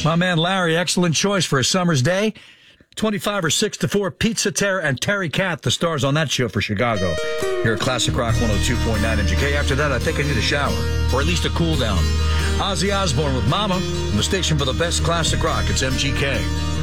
My man Larry, excellent choice for a summer's day. 25 or 6 to 4, Pizza Terror and Terry Cat, the stars on that show for Chicago. Here at Classic Rock 102.9 MGK. After that, I think I need a shower, or at least a cool down. Ozzy Osbourne with Mama, on the station for the best classic rock. It's MGK.